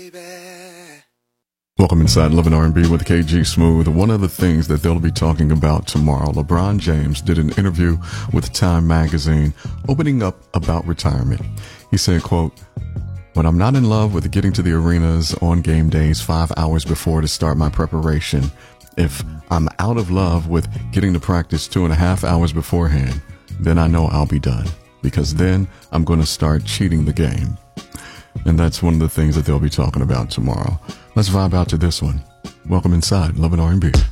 Welcome inside Love and R&B with KG Smooth. One of the things that they'll be talking about tomorrow, LeBron James did an interview with Time Magazine opening up about retirement. He said, quote, "When I'm not in love with getting to the arenas on game days 5 hours before to start my preparation, if I'm out of love with getting to practice 2.5 hours beforehand, then I know I'll be done, because then I'm going to start cheating the game." And that's one of the things that they'll be talking about tomorrow. Let's vibe out to this one. Welcome inside Love and R&B.